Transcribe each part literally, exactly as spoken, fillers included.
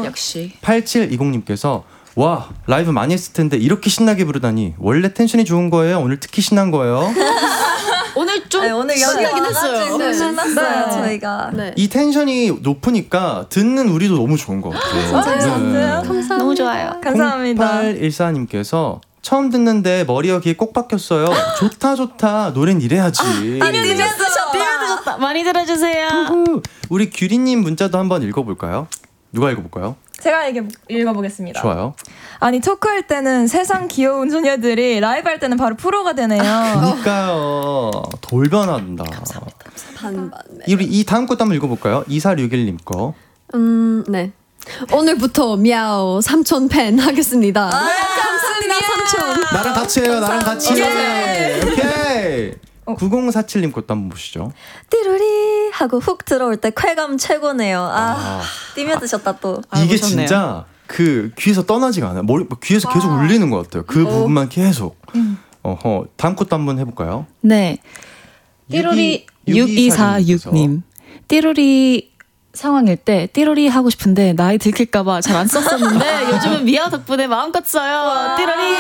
역시. 팔칠이공님께서 와 라이브 많이 했을 텐데 이렇게 신나게 부르다니 원래 텐션이 좋은 거예요? 오늘 특히 신난 거예요? 오늘 좀 아니, 오늘 신나긴 했어요. 네. 신났어요 네. 저희가. 네. 이 텐션이 높으니까 듣는 우리도 너무 좋은 것 같아요. 진짜요? 감사합니다. 너무 좋아요. 감사합니다. 공팔일사님께서 처음 듣는데 머리가 귀에 꼭 박혔어요. 좋다 좋다 노래는 이래야지. 아, 띄워드셨다. 띄워드셨다. 많이 들어주세요. 우후. 우리 규리님 문자도 한번 읽어볼까요? 누가 읽어볼까요? 제가 이게 읽어보겠습니다. 좋아요. 아니 토크할 때는 세상 귀여운 소녀들이 라이브 할 때는 바로 프로가 되네요. 그러니까요. 돌변한다. 감사합니다. 반반. 우리 이 다음 것도 한번 읽어볼까요? 이사육일님 거. 음, 네. 오늘부터 미아오 삼촌 팬 하겠습니다. 아, 감사합니다 삼촌. 나랑 같이 해요. 나랑 같이. 오케이. 오케이. 구공사칠님 것도 한번 보시죠. 띠루리 하고 훅 들어올 때 쾌감 최고네요. 아, 아. 띠며 드셨다 또. 이게 알고 싶네요. 진짜 그 귀에서 떠나지가 않아요. 머리 귀에서 계속 울리는 것 같아요. 그 부분만 계속. 어허. 다음 것도 한번 해볼까요? 네. 띠로리 육이사육님. 띠로리 상황일 때 띠로리 하고 싶은데 나이 들킬까봐 잘 안 썼었는데 요즘은 미아 덕분에 마음껏 써요. 띠로리.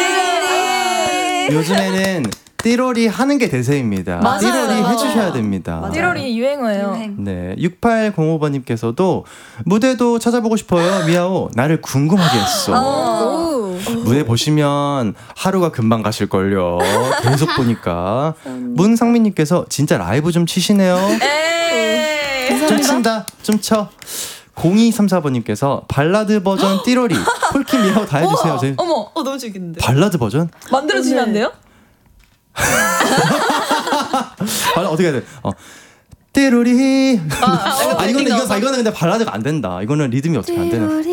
요즘에는 띠로리 하는 게 대세입니다. 맞아요. 띠로리 맞아요. 해주셔야 됩니다. 띠로리 유행어예요. 유행. 네, 육팔공오번님께서도 무대도 찾아보고 싶어요. 미아오 나를 궁금하게 했어. 오. 무대 보시면 하루가 금방 가실걸요. 계속 보니까. 문상민님께서 진짜 라이브 좀 치시네요. 에이. 좀 친다. 좀 쳐. 공이삼사번님께서 발라드 버전 띠로리 폴킴 미아오 다 해주세요. 저희 어머, 어 너무 재밌는데. 발라드 버전? 만들어주시면 안 돼요? 발라 어떻게 해야 돼? 어. 띠로리. 아, 아, 이거는 이거 이거는 근데 발라드가 안 된다. 이거는 리듬이 어떻게 안 되는.